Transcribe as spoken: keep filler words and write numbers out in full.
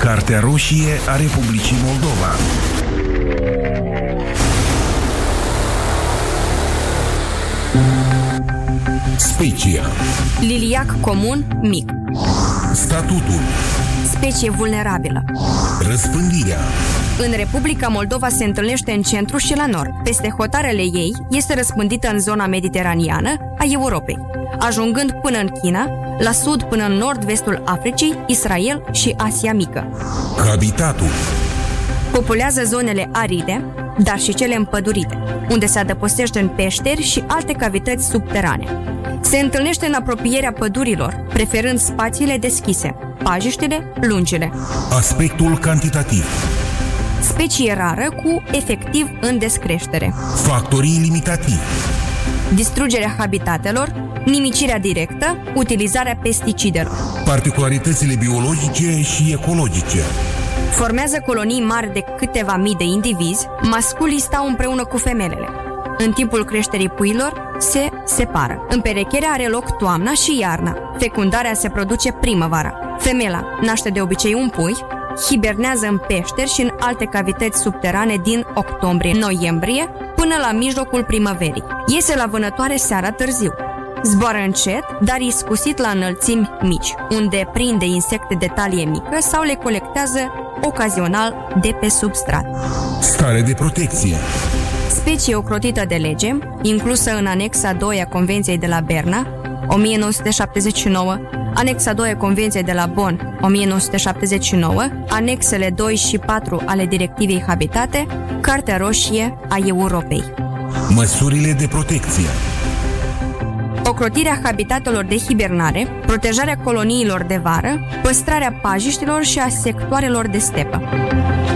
Cartea roșie a Republicii Moldova. Specia. Liliac comun mic. Statutul. Specie vulnerabilă. Răspândirea. În Republica Moldova se întâlnește în centru și la nord. Peste hotarele ei este răspândită în zona mediteraneană a Europei, ajungând până în China, la sud până în nord-vestul Africii, Israel și Asia Mică. Habitatul. Populează zonele aride, dar și cele împădurite, unde se adăpostește în peșteri și alte cavități subterane. Se întâlnește în apropierea pădurilor, preferând spațiile deschise, pajiștile lungile. Aspectul cantitativ. Specie rară cu efectiv în descreștere. Factorii limitativi. Distrugerea habitatelor, nimicirea directă, utilizarea pesticidelor. Particularitățile biologice și ecologice. Formează colonii mari de câteva mii de indivizi, masculii stau împreună cu femelele. În timpul creșterii puilor se separă. Împerecherea are loc toamna și iarna. Fecundarea se produce primăvara. Femela naște de obicei un pui, hibernează în peșteri și în alte cavități subterane din octombrie-noiembrie până la mijlocul primăverii. Iese la vânătoare seara târziu. Zboară încet, dar iscusit la înălțimi mici, unde prinde insecte de talie mică sau le colectează ocazional de pe substrat. Stare de protecție. Specie ocrotită de lege, inclusă în anexa doi a Convenției de la Berna, o mie nouă sute șaptezeci și nouă, anexa doi a Convenției de la Bonn, o mie nouă sute șaptezeci și nouă, anexele doi și patru ale Directivei Habitate, Cartea roșie a Europei. Măsurile de protecție. Ocrotirea habitatelor de hibernare, protejarea coloniilor de vară, păstrarea pajiștilor și a sectoarelor de stepă.